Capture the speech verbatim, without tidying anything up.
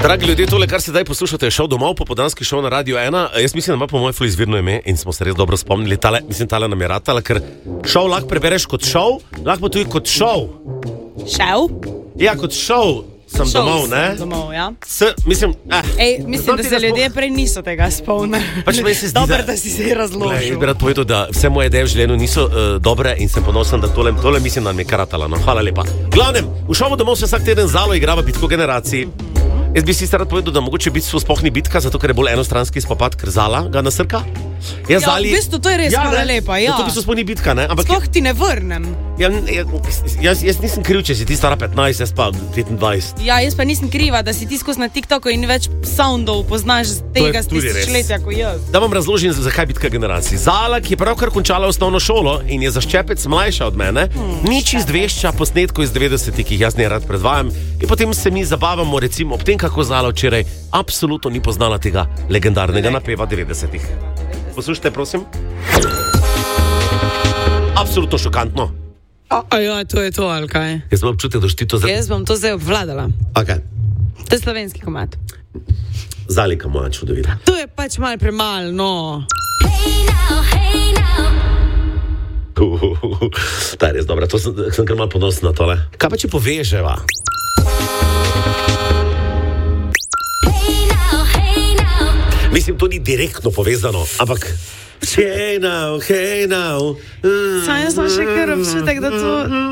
Dragi ljudje, tole, kar se zdaj poslušate, je šov domov, popoldanski šov na Radio ena. Jaz mislim, da ima po moje ful izvirno ime in smo se res dobro spomnili. Tale, mislim, tale nam je ratala, ker šov lahko prebereš kot šov, lahko pa tudi kot šov. Šov? Ja, kot šov sem Šov domov, ne? sem domov, ja. S, mislim, eh. Ej, mislim, da se ljudje prej niso tega spomnili. Pač meni se zdi, Dobar, da... da si se razložil. Jaz bi rad povedal, da vse moje ideje v življenju niso uh, dobre in sem ponosen, da tole, tole mislim, da mi je karatala. No, hvala lepa. Glavnem, v šovu domov se vsak teden Zalo igra v bitko generacij. Jaz bi si rad povedal, da mogoče biti sploh ni bitka, zato ker je bolj enostranski spopad, ker Zala ga nasrka. Ja, Zali... v bistvu to je res ja, hvala lepa, ja. To v bistvu sploh ni bitka, ne? Ampak sploh ti ne vrnem. Ja, jaz, jaz nisem kriv, če si ti stara petnajst, jaz pa petindvajset. Ja, jaz pa nisem kriva, da si ti skozi na TikToku in več soundov poznaš tega tisočletja kot jaz. Da vam razložim, zakaj bitka generacij. Zala, ki je pravkar končala osnovno šolo in je za ščepec mlajša od mene, hmm, nič izvešča posnetkov iz devetdesetih, ki jih jaz ne rad predvajam, in potem se mi zabavamo recimo ob tem, kako Zala včeraj absolutno ni poznala tega legendarnega napeva devetdesetih. Poslušajte, prosim. Absolutno šokantno. A, a ja, to je to, ali kaj? Jaz imam občutek, da ti to zdaj... Jaz bom to zdaj obvladala. Okay. To je slovenski komad. Zalika moja čudovita. To je pač malo premalo, no. Hey now, hey now. Uh, uh, uh, uh. Ta je res dobra, to sem, sem kar malo ponosen na tole. Kaj pa če poveževa? Mislim, to ni direktno povezano, ampak hey now, hey now. Saj jaz sem še kar občutek, da to